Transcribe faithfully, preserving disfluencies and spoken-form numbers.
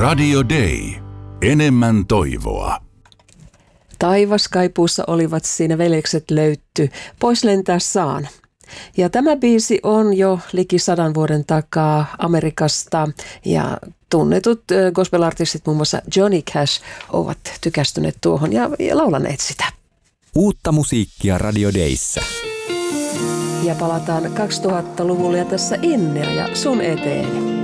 Radio Day. Enemmän toivoa. Taivaskaipuussa olivat siinä veljekset löytty. Pois lentää saan. Ja tämä biisi on jo liki sadan vuoden takaa Amerikasta ja tunnetut gospel-artistit, muun muassa Johnny Cash, ovat tykästyneet tuohon ja, ja laulaneet sitä. Uutta musiikkia Radio Dayssä. Ja palataan kaksituhattaluvulle ja tässä Innea ja sun eteen.